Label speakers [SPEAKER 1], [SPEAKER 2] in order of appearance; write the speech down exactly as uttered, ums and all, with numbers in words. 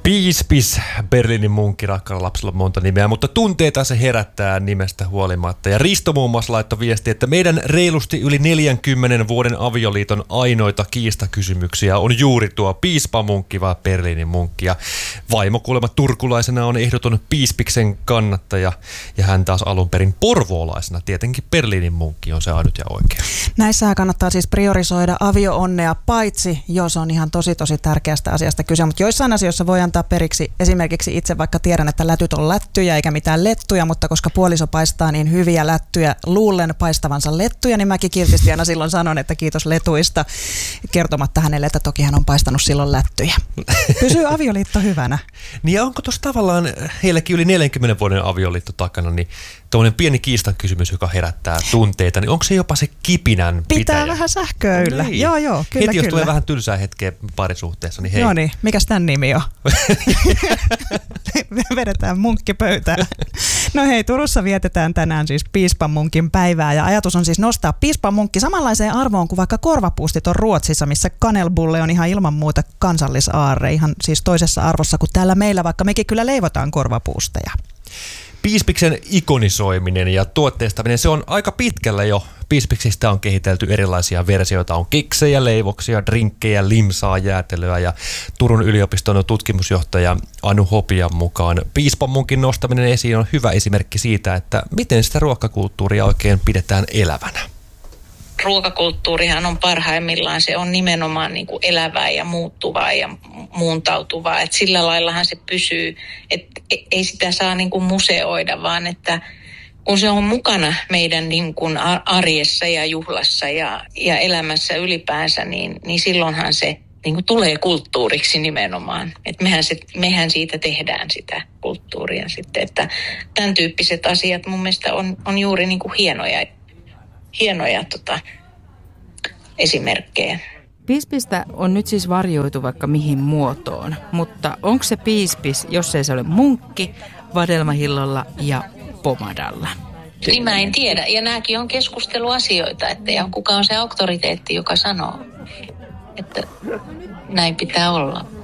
[SPEAKER 1] Piispis, Berliinin munkki, rakkaalla lapsella monta nimeä, mutta tunteita se herättää nimestä huolimatta. Ja Risto muun muassa laittoi viesti, että meidän reilusti yli neljänkymmenen vuoden avioliiton ainoita kiistakysymyksiä on juuri tuo piispamunkki vai Berliinin munkki. Ja vaimo kuulemma turkulaisena on ehdoton Piispiksen kannattaja ja hän taas alun perin porvoolaisena. Tietenkin Berliinin munkki on se ainut ja oikea.
[SPEAKER 2] Näissä kannattaa siis priorisoida avio-onnea, paitsi jos on ihan tosi tosi tärkeästä asiasta kyse, mutta joissain asioissa voi antaa periksi. Esimerkiksi itse vaikka tiedän, että lätyt on lättyjä eikä mitään lettuja, mutta koska puoliso paistaa niin hyviä lättyjä, luulen paistavansa lettuja, niin mäkin kiltisti aina silloin sanon, että kiitos letuista, kertomatta hänelle, että toki hän on paistanut silloin lättyjä. Pysyy avioliitto hyvänä.
[SPEAKER 1] Niin ja onko tuossa tavallaan heilläkin yli neljänkymmenen vuoden avioliitto takana, niin tuollainen pieni kiistakysymys, joka herättää tunteita, niin onko se jopa se kipinän pitäjä?
[SPEAKER 2] Pitää vähän sähköä yllä.
[SPEAKER 1] Niin.
[SPEAKER 2] Joo, joo, kyllä,
[SPEAKER 1] Heti jos
[SPEAKER 2] kyllä.
[SPEAKER 1] tulee vähän tylsää hetkeä parisuhteessa, niin hei.
[SPEAKER 2] No niin, mikäs tämän nimi on? Vedetään munkki pöytään. No hei, Turussa vietetään tänään siis piispamunkin päivää ja ajatus on siis nostaa piispamunkki samanlaiseen arvoon kuin vaikka korvapuustit on Ruotsissa, missä kanelbulle on ihan ilman muuta kansallisaarre, ihan siis toisessa arvossa kuin täällä meillä, vaikka mekin kyllä leivotaan korvapuusteja.
[SPEAKER 1] Piispiksen ikonisoiminen ja tuotteistaminen, se on aika pitkällä jo. Piispiksistä on kehitelty erilaisia versioita. On keksejä, leivoksia, drinkkejä, limsaa, jäätelöä ja Turun yliopiston tutkimusjohtaja Anu Hopian mukaan piispamunkin nostaminen esiin on hyvä esimerkki siitä, että miten sitä ruokakulttuuria oikein pidetään elävänä.
[SPEAKER 3] Ruokakulttuurihan on parhaimmillaan, se on nimenomaan niin kuin elävää ja muuttuvaa ja muuntautuvaa. Et sillä laillahan se pysyy, että ei sitä saa niin kuin museoida, vaan että kun se on mukana meidän niin kuin arjessa ja juhlassa ja, ja elämässä ylipäänsä, niin, niin silloinhan se niin kuin tulee kulttuuriksi nimenomaan. Et mehän, se, mehän siitä tehdään sitä kulttuuria sitten, että tämän tyyppiset asiat mun mielestä on, on juuri niin kuin hienoja. Hienoja tota, esimerkkejä.
[SPEAKER 4] Piispistä on nyt siis varjoitu vaikka mihin muotoon, mutta onko se piispis, jos ei se ole munkki, vadelmahillolla ja pomadalla?
[SPEAKER 3] Niin mä en tiedä. Ja nämäkin on keskusteluasioita, että ja kuka on se auktoriteetti, joka sanoo, että näin pitää olla.